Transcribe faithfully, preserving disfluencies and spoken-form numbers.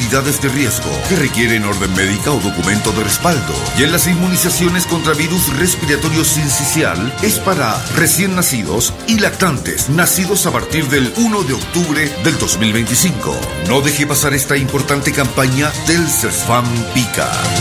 actividades de riesgo que requieren orden médica o documento de respaldo. Y en las inmunizaciones contra virus respiratorio sincicial es para recién nacidos y lactantes nacidos a partir del uno de octubre del dos mil veinticinco. No deje pasar esta importante campaña del CESFAM Pica.